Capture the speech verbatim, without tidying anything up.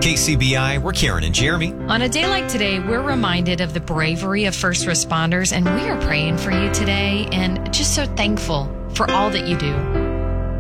K C B I, we're Karen and Jeremy. On a day like today, we're reminded of the bravery of first responders, and we are praying for you today and just so thankful for all that you do.